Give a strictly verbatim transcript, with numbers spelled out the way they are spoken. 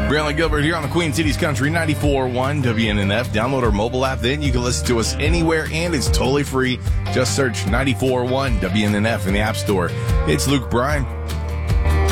Brantley Gilbert here on the Queen Cities Country ninety-four point one W N N F. Download our mobile app, then you can listen to us anywhere, and it's totally free. Just search ninety-four point one W N N F in the App Store. It's Luke Bryan.